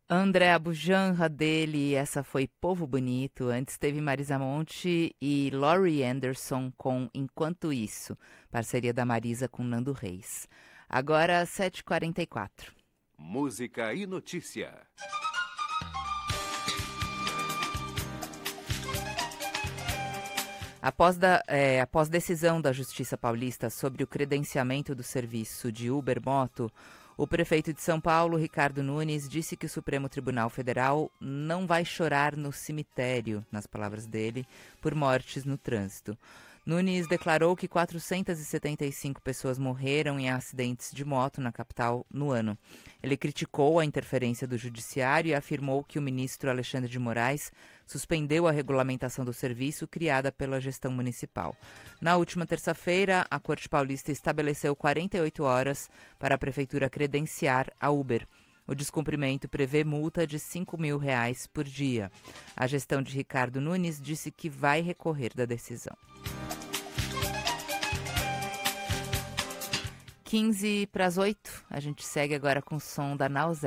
André Abujanra dele, essa foi Povo Bonito. Antes teve Marisa Monte e Laurie Anderson com Enquanto Isso, parceria da Marisa com Nando Reis. Agora 7h44. Música e notícia. Após decisão da Justiça Paulista sobre o credenciamento do serviço de Uber Moto, o prefeito de São Paulo, Ricardo Nunes, disse que o Supremo Tribunal Federal não vai chorar no cemitério, nas palavras dele, por mortes no trânsito. Nunes declarou que 475 pessoas morreram em acidentes de moto na capital no ano. Ele criticou a interferência do judiciário e afirmou que o ministro Alexandre de Moraes suspendeu a regulamentação do serviço criada pela gestão municipal. Na última terça-feira, a Corte Paulista estabeleceu 48 horas para a prefeitura credenciar a Uber. O descumprimento prevê multa de R$ 5.000 por dia. A gestão de Ricardo Nunes disse que vai recorrer da decisão. 7h15, a gente segue agora com o som da Nausea.